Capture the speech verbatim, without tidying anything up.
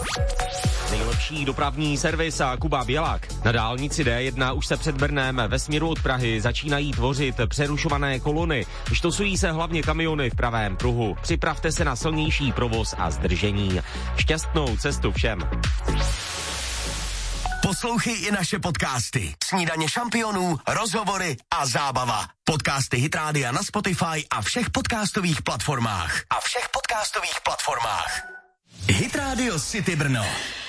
Nejlepší dopravní servis a Kuba Bělák. Na dálnici D jedna už se před Brnem ve směru od Prahy začínají tvořit přerušované kolony. Štosují se hlavně kamiony v pravém pruhu. Připravte se na silnější provoz a zdržení. Šťastnou cestu všem. Poslouchej i naše podcasty. Snídaně šampionů, rozhovory a zábava. Podcasty Hit Rádia na Spotify a všech podcastových platformách. A všech podcastových platformách. Hit Radio City Brno.